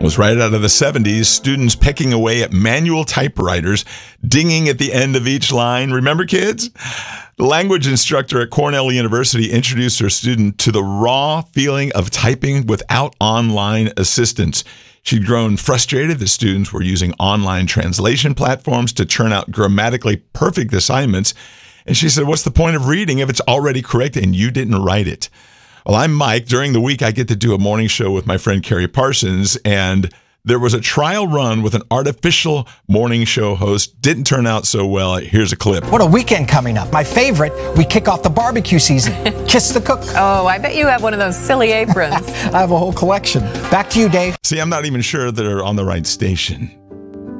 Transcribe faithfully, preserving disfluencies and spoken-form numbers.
was right out of the seventies, students pecking away at manual typewriters, dinging at the end of each line. Remember, kids? The language instructor at Cornell University introduced her student to the raw feeling of typing without online assistance. She'd grown frustrated that students were using online translation platforms to churn out grammatically perfect assignments. And she said, what's the point of reading if it's already correct and you didn't write it? Well, I'm Mike. During the week, I get to do a morning show with my friend Carrie Parsons, and there was a trial run with an artificial morning show host. Didn't turn out so well. Here's a clip. What a weekend coming up. My favorite, we kick off the barbecue season. Kiss the cook. Oh, I bet you have one of those silly aprons. I have a whole collection. Back to you, Dave. See, I'm not even sure they're on the right station.